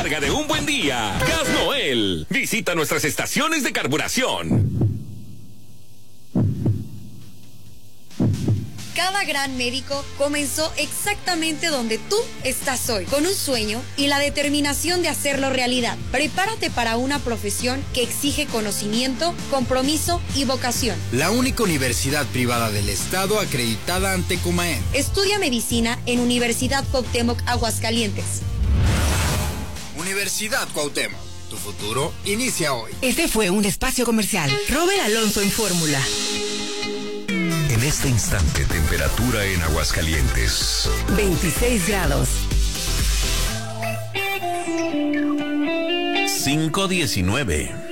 recarga de un buen día. Gas Noel. Visita nuestras estaciones de carburación. Cada gran médico comenzó exactamente donde tú estás hoy, con un sueño y la determinación de hacerlo realidad. Prepárate para una profesión que exige conocimiento, compromiso y vocación. La única universidad privada del estado acreditada ante Comaen. Estudia medicina en Universidad Cuauhtémoc, Aguascalientes. Universidad Cuauhtémoc. Tu futuro inicia hoy. Este fue un espacio comercial. Robert Alonso en Fórmula. En este instante, temperatura en Aguascalientes. 26 grados. 5:19.